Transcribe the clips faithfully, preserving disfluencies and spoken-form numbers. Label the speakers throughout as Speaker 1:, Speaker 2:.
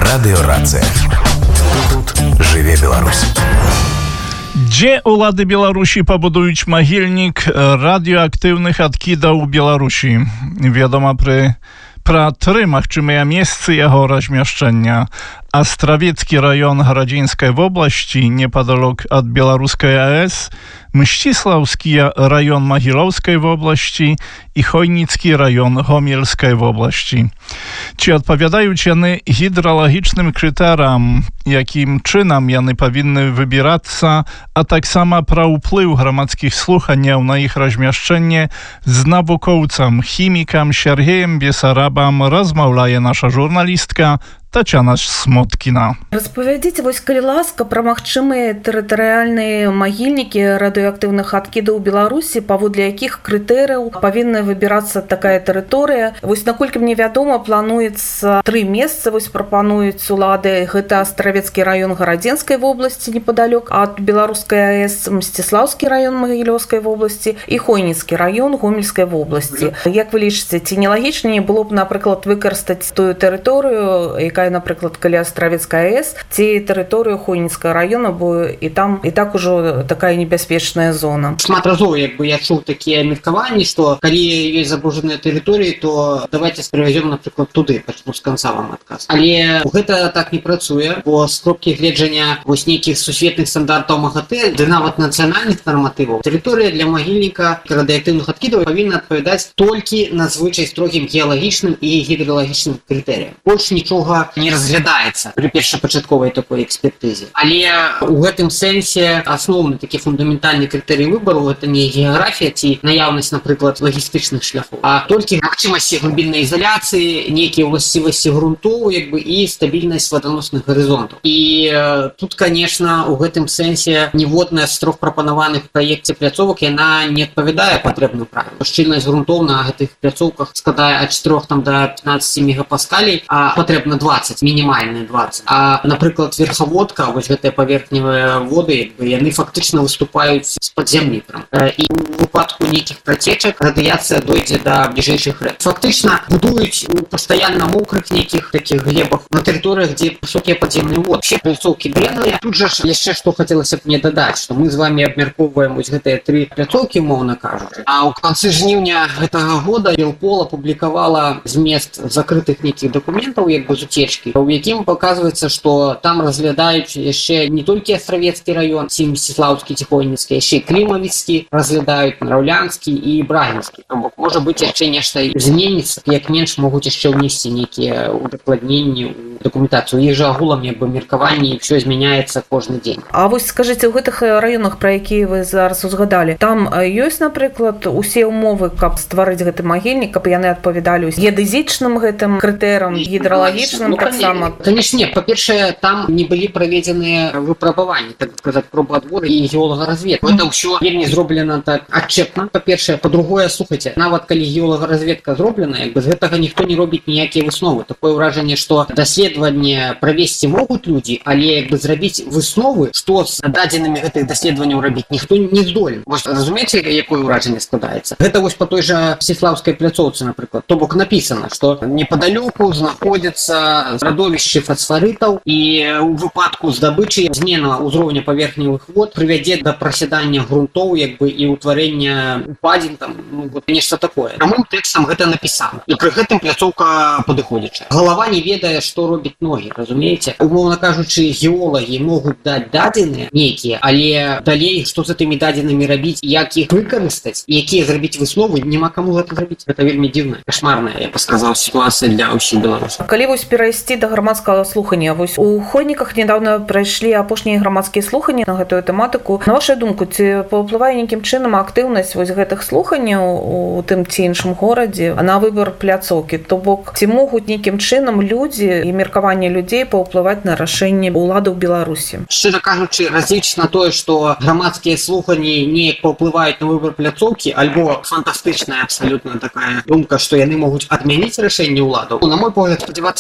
Speaker 1: Радыёрацыя. Тут жыве Беларусь.
Speaker 2: Дзе улады Беларусі пабудуюць магільнік радыёактыўных адкідаў Беларусі? Вядома пры пра тры магчымыя месцы яго размяшчэння. Астравецкі раён Гарадзінскай вобласці непадалёк ад Беларускай АЭС, Мсціслаўскі раён Магілёўскай вобласці і Хойніцкі раён Гомельскай вобласці. Ці адпавядаюць яны гідралагічным крытэрыям, якім чынам яны павінны выбірацца, а таксама пра ўплыў грамадскіх слуханняў на іх размяшчэнне з навукоўцам, хімікам Сергеем Бесарабам размаўляе наша журналістка Тачана Смоткіна.
Speaker 3: Распавядзіце, вось, калі ласка, пра магчымыя тэрытарыяльныя магільнікі радыёактыўных адкідаў Беларусі, паводле якіх крытэрыяў павінна выбірацца такая тэрыторыя. Вось, наколькі мне вядома, плануецца тры месцы, вось прапануюць улады. Гэта Астравецкі раён Гарадзінскай вобласці непадалёк ад Беларускай АЭС, Мсціслаўскі раён Магілёўскай вобласці і Хойніцкі раён Гомельскай вобласці. Як вы лічыце, ці не лагічней было б, напрыклад, выкарыстаць тую тэрыторыю, якая, напрыклад, каля Астравецкай АЭС, ці тэрыторыю Хойніцкага раёна, бо і там і так ужо такая небяспечная зона.
Speaker 4: Шмат разоў, як бы, я чуў такія меркаванні, што калі ёсць забруджаныя тэрыторыі, то давайте перавязём, напрыклад, туды, пачну з канца вам адказ. Але гэта так не працуе, бо з кропкі гледжання вось нейкіх сусветных стандартаў МАГАТЭ, ды нават нацыянальных нарматываў, тэрыторыя для магільніка радыёактыўных адкідаў павінна адпавядаць толькі надзвычай строгім геалагічным і гідралагічным крытэрыям. Больш нічога не разглядаецца пры першапачатковай такой экспертызе. Але у гэтым сэнсе асноўны такі фундаментальны крытэрый выбару гэта не геаграфія ці наяўнасць, напрыклад, лагістычных шляхоў, а толькі магчымасці глыбіннай ізаляцыі, нейкія ўласцівасці грунтоў, як бы, і стабільнасць ваданосных гарызонтаў. І э, тут, конечно, у гэтым сэнсе ніводная з трох прапанаваных у праекце пляцовак яна не адпавядае патрэбным правілам. Шчыльнасць грунтоў на гэтых пляцоўках складае ад чатырох там да пятнаццаці мегапаскалей, а патрэбна дваццаць, мінімальныя дваццаць. А, напрыклад, верхаводка, вось гэтыя паверхневыя воды, яны фактычна выступаюць з-пад зямлі. І ў выпадку нейкіх працечак радыяцыя дойдзе да бліжэйшых рэк. Фактычна будуюць у пастаянна мокрых нейкіх такіх глебах на тэрыторыях, дзе высокія падземныя воды. Все пляцоўкі дрэнныя. Тут жа яшчэ што хацелася б мне дадаць, што мы з вами абмяркоўваем вось гэтыя тры пляцоўкі, умоўна кажучы. А ў канцы жніўня гэтага года Белпол апублікавала змест закрытых нейкіх дакументаў, як бы з уцечкі, у якім паказваецца, што там разглядаюць яшчэ не толькі Астравецкі раён, ці Мсціслаўскі ці Хойніцкі, яшчэ і Клімавіцкі разглядаюць, Нараўлянскі і Брагінскі. Бо можа быць яшчэ нешта зменіцца, як менш могуць яшчэ ўнесці нейкія удакладненні ў дакументацыю. Іх жа агулам, як бы, меркаванні, і ўсё змяняецца кожны дзень.
Speaker 3: А вось скажыце, у гэтых раёнах, пра якія вы зараз узгадалі, там ёсць, напрыклад, усе ўмовы, каб стварыць гэты магільнік, каб яны адпавядалі геадэзічным гэтым крытэрам, гідралагічным, ну, таксама?
Speaker 4: Конечно, нет. Па-першае, там не былі праведзеныя выпрабаванні, так сказаць, пробаадбор і геолагаразведка. Гэта ўсё вельмі зроблена так адчэпна, па-першае. Па-другое, слухайце, нават калі геолагаразведка зроблена, як бы з гэтага ніхто не робіць ніякія высновы. Такое ўражанне, што даследаванне правесці могуць людзі, але, як бы, зрабіць высновы, што з дадзенымі гэтых даследаванняў рабіць, ніхто не здолен. Вось, разумееце, якое ўражанне складаецца? Гэта вось па той жа Мсціслаўскай пляцоўцы, напрыклад. То бок напісана, што непадалёку знаходзяцца радовішчы фасфарытаў, і ў выпадку здабычы змена ўзроўня паверхневых вод прывядзе да прасядання грунтоў, як бы, і ўтварэння упадзін, там, ну, вот, нешта такое. Прамым тэкстам гэта напісана. І пры гэтым пляцоўка падыходзячая. Галава не ведае, што робіць ногі, разумееце? Умоўна кажучы, геолагі могуць даць дадзеныя нейкія, але далей, што з гэтымі дадзенымі рабіць, як іх выкарыстаць, якія зрабіць высновы, няма каму гэта зрабіць. Гэта вельмі дзіўная, кашмарная, я б сказаў, сітуацыя для ўсіх беларусаў.
Speaker 3: Калі вось перайсці да грамадскага слухання, вось у Хойніках нядаўна прайшлі апошнія грамадскія слуханні на гэтую тэматыку. На вашу думку, ці паўплывае нейкім чынам актыўнасць вось гэтых слуханняў у тым ці іншым горадзе на выбар пляцоўкі? То бок, ці могуць нейкім чынам людзі і меркаванне людзей паўплываць на рашэнне уладаў Беларусі?
Speaker 4: Шчыра кажучы, разлічыць на тое, што грамадскія слуханні неяк паўплываюць на выбар пляцоўкі, альбо фантастычная абсалютна такая думка, што яны могуць адмяніць рашэнне ўладаў. На мой погляд, спадзявацца на гэта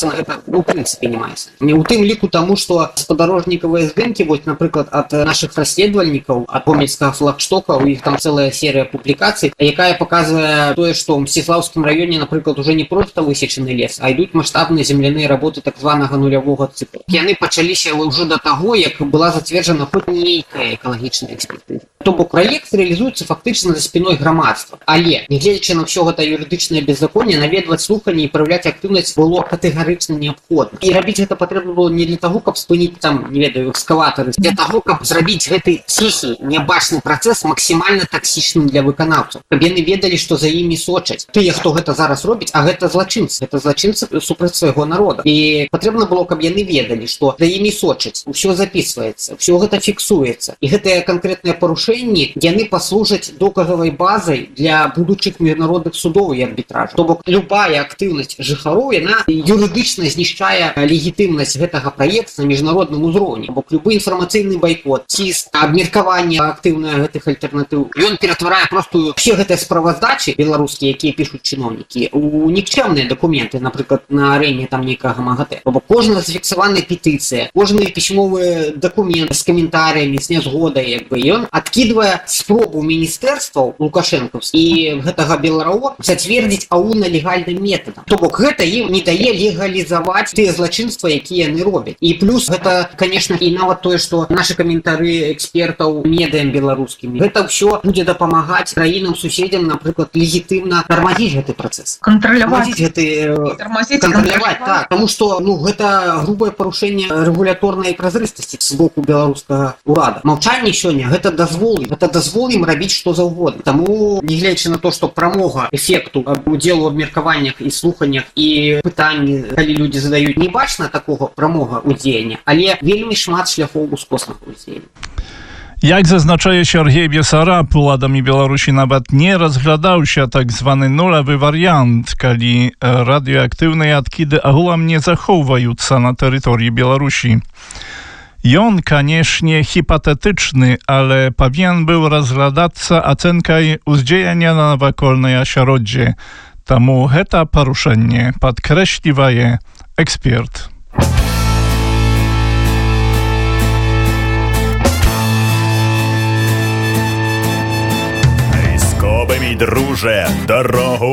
Speaker 4: у прынцыпе не мае сэнсу. У тым ліку таму, што спадарожнікавыя здымкі, вось, напрыклад, ад нашых расследавальнікаў, ад гомельскага флагштока, у іх там цэлая серыя публікацый, якая паказвае тое, што ў Мсціслаўскім раёне, напрыклад, уже не проста высечаны лес, а ідуць маштабныя земляныя работы так званага нулявога цыкла. Яны пачаліся ўжо да таго, як была зацверджана хоць нейкая экалагічная экспертыза. То бок праект рэалізуецца фактычна за спіной грамадства. Але, нягледзячы на ўсё гэта юрыдычнае беззаконне, наведваць слуханні і праяўляць актыўнасць было катэгарычна неабходна. І рабіць гэта патрэбна было не для таго, каб спыніць там, не ведаю, экскаватары, для таго, каб зрабіць гэты ціхі, нябачны працэс максімальна таксічным для выканаўцаў. Каб яны ведалі, што за імі сочаць. Тыя, хто гэта зараз робіць, а гэта злачынцы. Гэта злачынцы супраць свайго народа. І патрэбна было, каб яны ведалі, што за імі сочаць. Усё записываецца, ўсё гэта фіксуецца. І гэтыя канкрэтныя парушэнні, яны паслужаць доказавай базай для будучых міжнародных судоў і арбітражаў. То бок любая актыўнасць жыхароў, яна юрыдычна знішчае легітымнасць гэтага праекта на міжнародным узроўні. Бок любы інфармацыйны байкот, ціск, абмеркаванне актыўнае гэтых альтэрнатыў, ён ператварае простую все гэтыя справаздачы беларускія, якія пішуць чыноўнікі, у нікчэмныя дакументы, напрыклад, на арэне там нейкага МАГАТЭ. Бо кожная зафіксаваная петыцыя, кожны пісьмовы дакумент з каментарыямі, з нязгодай, як бы, ён адкідвае спробу міністэрстваў лукашэнкаўскіх і гэтага БелРАО зацвердзіць АУ на легальным метадам. То бок гэта ім не дае легалізаваць тыя злачынствы, якія яны робяць. І плюс гэта, конечно, і нават тое, што нашы каментары экспертаў медыям беларускімі, гэта ўсё будзе дапамагаць краінам суседзям, напрыклад, легітымна тармазіць гэты працэс.
Speaker 5: Кантраляваць
Speaker 4: гэты
Speaker 5: тармазіць,
Speaker 4: кантраляваць, так, таму што, ну, гэта грубае парушэнне рэгуляторнай празрыстасці з боку беларускага ўрада. Маўчанне сёння гэта дазвол, гэта дазвол ім рабіць што заўгодна. Таму, нягледзячы на то, што прамога эфекту удзелу ў абмеркаваннях і слуханнях і пытанні, калі людзі задаюць, не бачна такога прамога ўдзеяння, але вельмі шмат шляхоў ускоснага ўдзеяння.
Speaker 2: Jak zaznaczaje Сергей Бесараб, уладамі Беларусі нават не разглядаўся так званы нулявы варыянт, калі радыеактыўныя адкіды агулам не захоўваюцца на тэрыторыі Беларусі. Ён, канешне, hipotetyczny, ale powinien był rozglądаться ocenkaj uzdźejania na nawakольne środzie. Tamu heta poruszenie podkreśliwaje ekspert.
Speaker 1: Скобами, друже, дорогу